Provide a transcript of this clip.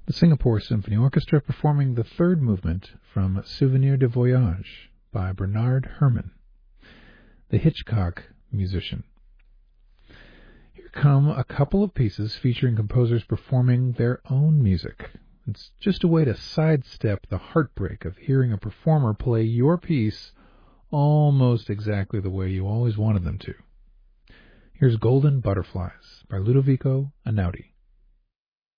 The Singapore Symphony Orchestra performing the third movement from Souvenir de Voyage by Bernard Herrmann, the Hitchcock musician. Here come a couple of pieces featuring composers performing their own music. It's just a way to sidestep the heartbreak of hearing a performer play your piece almost exactly the way you always wanted them to. Here's Golden Butterflies by Ludovico Einaudi.